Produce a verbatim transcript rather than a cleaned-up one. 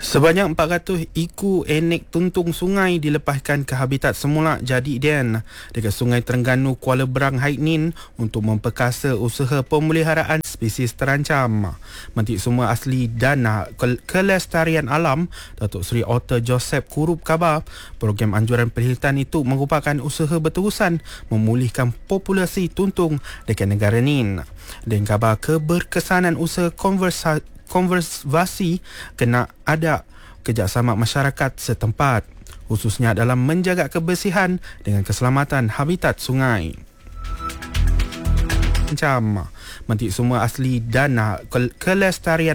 Sebanyak empat ratus iku enek tuntung sungai dilepaskan ke habitat semula jadi den dekat Sungai Terengganu Kuala Berang Haitnin untuk memperkasa usaha pemeliharaan spesies terancam. Menteri Semua Asli dan Kelestarian Alam Datuk Seri Otter Joseph Kurup khabar program anjuran perkhidmatan itu merupakan usaha berterusan memulihkan populasi tuntung dekat negara ni. Dan khabar keberkesanan usaha konversa konservasi kena ada kerjasama masyarakat setempat, khususnya dalam menjaga kebersihan dengan keselamatan habitat sungai. Macam Menteri Semua Asli dan Kelestarian